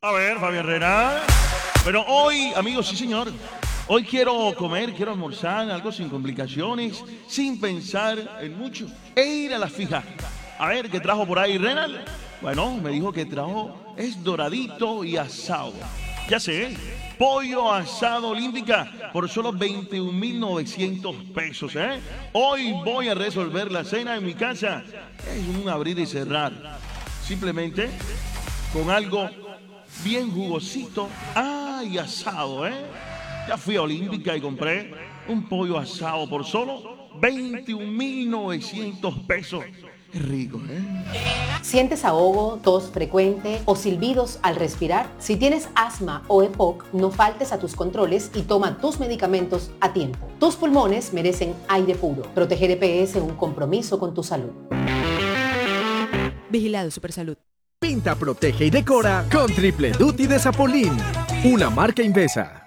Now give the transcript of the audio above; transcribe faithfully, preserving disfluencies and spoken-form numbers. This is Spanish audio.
A ver, Fabián Herrera. Pero hoy, amigos, sí señor, hoy quiero comer, quiero almorzar, algo sin complicaciones, sin pensar en mucho, e ir a la fija. A ver, ¿qué trajo por ahí Renal? Bueno, me dijo que trajo, es doradito y asado. Ya sé, pollo asado olímpica por solo veintiún mil novecientos pesos, ¿eh? Hoy voy a resolver la cena en mi casa. Es un abrir y cerrar. Simplemente con algo bien jugosito. ¡Ay, asado, eh! Ya fui a Olímpica y compré un pollo asado por solo veintiún mil novecientos pesos. Qué rico, ¿eh? ¿Sientes ahogo, tos frecuente o silbidos al respirar? Si tienes asma o EPOC, no faltes a tus controles y toma tus medicamentos a tiempo. Tus pulmones merecen aire puro. Proteger E P S es un compromiso con tu salud. Vigilado Supersalud. Pinta, protege y decora con Triple Duty de Zapolín, una marca Invesa.